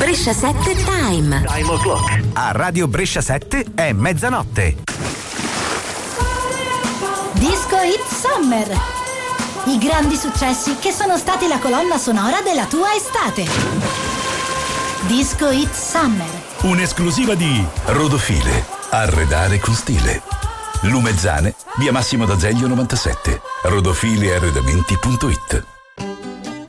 Brescia 7 Time. Time o'clock. A Radio Brescia 7 è mezzanotte. Disco Hit Summer. I grandi successi che sono stati la colonna sonora della tua estate. Disco Hit Summer. Un'esclusiva di Rodofile. Arredare con stile. Lumezzane, via Massimo d'Azeglio 97. Rodofilearredamenti.it.